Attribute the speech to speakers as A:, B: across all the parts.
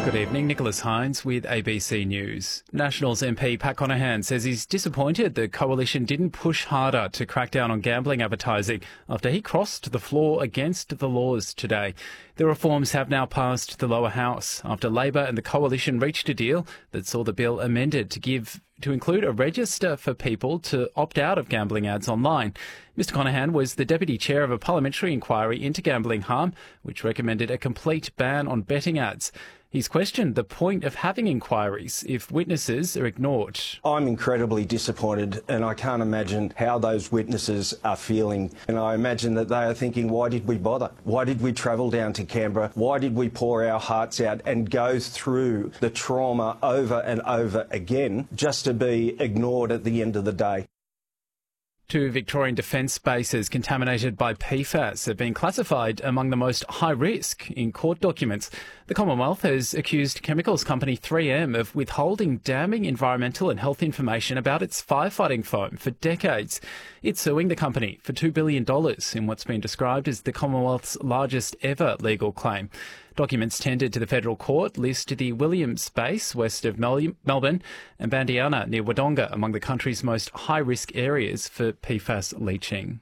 A: Good evening, Nicholas Hines with ABC News. Nationals MP Pat Conahan says he's disappointed the coalition didn't push harder to crack down on gambling advertising after he crossed the floor against the laws today. The reforms have now passed the lower house after Labor and the coalition reached a deal that saw the bill amended to include a register for people to opt out of gambling ads online. Mr Conahan was the deputy chair of a parliamentary inquiry into gambling harm, which recommended a complete ban on betting ads. He's questioned the point of having inquiries if witnesses are ignored.
B: I'm incredibly disappointed, and I can't imagine how those witnesses are feeling. And I imagine that they are thinking, why did we bother? Why did we travel down to Canberra? Why did we pour our hearts out and go through the trauma over and over again just to be ignored at the end of the day?
A: 2 Victorian defence bases contaminated by PFAS have been classified among the most high risk in court documents. The Commonwealth has accused chemicals company 3M of withholding damning environmental and health information about its firefighting foam for decades. It's suing the company for $2 billion in what's been described as the Commonwealth's largest ever legal claim. Documents tendered to the federal court list the Williams base west of Melbourne and Bandiana near Wodonga among the country's most high-risk areas for PFAS leaching.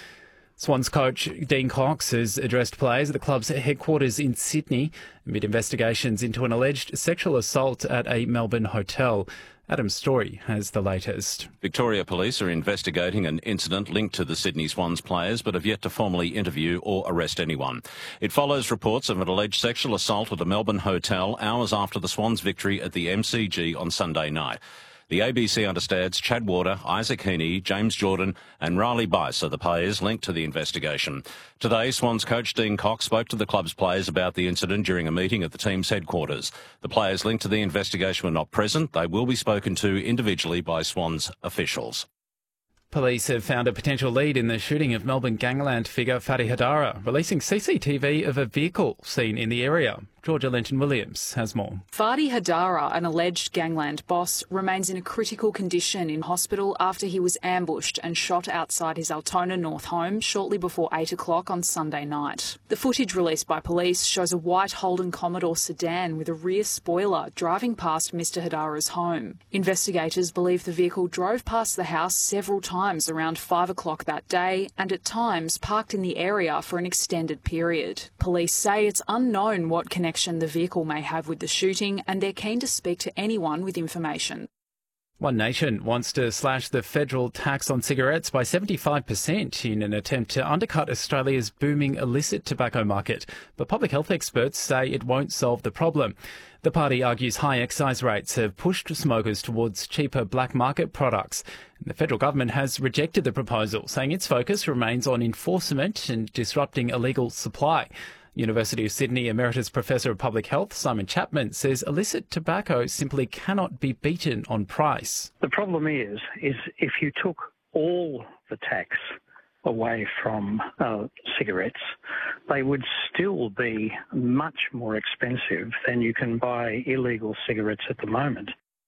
A: Swans coach Dean Cox has addressed players at the club's headquarters in Sydney amid investigations into an alleged sexual assault at a Melbourne hotel. Adam Story has the latest.
C: Victoria Police are investigating an incident linked to the Sydney Swans players but have yet to formally interview or arrest anyone. It follows reports of an alleged sexual assault at a Melbourne hotel hours after the Swans' victory at the MCG on Sunday night. The ABC understands Chad Warder, Isaac Heaney, James Jordan and Riley Bice are the players linked to the investigation. Today, Swans coach Dean Cox spoke to the club's players about the incident during a meeting at the team's headquarters. The players linked to the investigation were not present. They will be spoken to individually by Swans officials.
A: Police have found a potential lead in the shooting of Melbourne gangland figure Fadi Hadara, releasing CCTV of a vehicle seen in the area. Georgia Lenton-Williams has more.
D: Fadi Hadara, an alleged gangland boss, remains in a critical condition in hospital after he was ambushed and shot outside his Altona North home shortly before 8 o'clock on Sunday night. The footage released by police shows a white Holden Commodore sedan with a rear spoiler driving past Mr Hadara's home. Investigators believe the vehicle drove past the house several times around 5 o'clock that day and at times parked in the area for an extended period. Police say it's unknown what connection the vehicle may have with the shooting and they're keen to speak to anyone with information.
A: One Nation wants to slash the federal tax on cigarettes by 75% in an attempt to undercut Australia's booming illicit tobacco market. But public health experts say it won't solve the problem. The party argues high excise rates have pushed smokers towards cheaper black market products. And the federal government has rejected the proposal, saying its focus remains on enforcement and disrupting illegal supply. University of Sydney Emeritus Professor of Public Health Simon Chapman says illicit tobacco simply cannot be beaten on price.
E: The problem is if you took all the tax away from cigarettes, they would still be much more expensive than you can buy illegal cigarettes at the moment.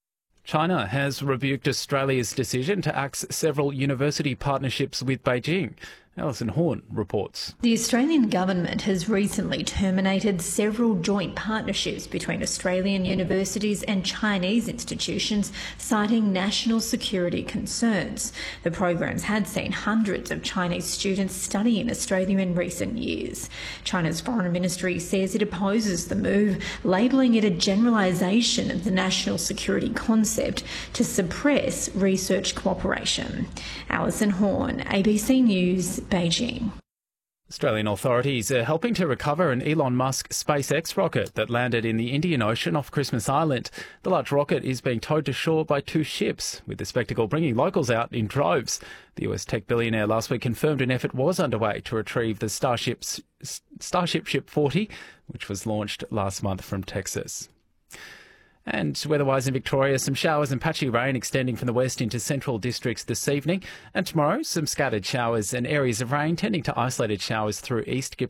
A: China has rebuked Australia's decision to axe several university partnerships with Beijing. Alison Horn reports.
F: The Australian government has recently terminated several joint partnerships between Australian universities and Chinese institutions, citing national security concerns. The programs had seen hundreds of Chinese students study in Australia in recent years. China's foreign ministry says it opposes the move, labelling it a generalisation of the national security concept to suppress research cooperation. Alison Horn, ABC News, Beijing.
A: Australian authorities are helping to recover an Elon Musk SpaceX rocket that landed in the Indian Ocean off Christmas Island. The large rocket is being towed to shore by 2 ships, with the spectacle bringing locals out in droves. The US tech billionaire last week confirmed an effort was underway to retrieve the Starship Ship 40, which was launched last month from Texas. And weather-wise in Victoria, some showers and patchy rain extending from the west into central districts this evening. And tomorrow, some scattered showers and areas of rain tending to isolated showers through east.